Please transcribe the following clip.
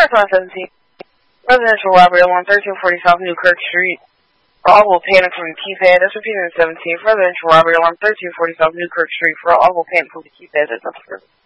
Marathon 17. Residential robbery along 1340 South Newkirk Street. For all will panic from the keypad. That's repeated in 17th. Residential robbery along 1340 South Newkirk Street. For all will panic from the keypad. That's not the first.